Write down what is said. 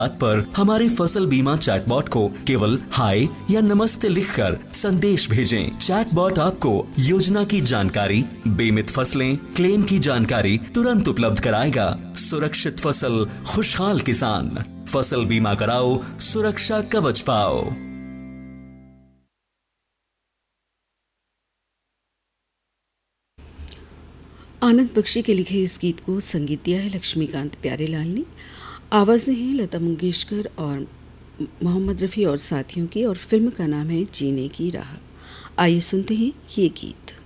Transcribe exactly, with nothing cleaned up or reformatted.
बात पर हमारे फसल बीमा चैटबॉट को केवल हाय या नमस्ते लिखकर संदेश भेजें। चैटबॉट आपको योजना की जानकारी, बीमित फसलें, क्लेम की जानकारी तुरंत उपलब्ध कराएगा। सुरक्षित फसल, खुशहाल किसान। फसल बीमा कराओ, सुरक्षा कवच पाओ। आनंद बख्शी के लिखे इस गीत को संगीत दिया है लक्ष्मीकांत प्यारेलाल ने। आवाज़ें हैं लता मंगेशकर और मोहम्मद रफ़ी और साथियों की, और फिल्म का नाम है जीने की राह। आइए सुनते हैं ये गीत।